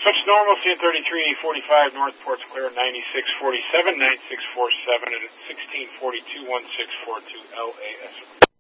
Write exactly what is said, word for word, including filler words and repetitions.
Switch normal, C N thirty-three forty-five, North Port's clear, ninety-six forty-seven, nine six four seven, and sixteen forty-two, one six four two L A S.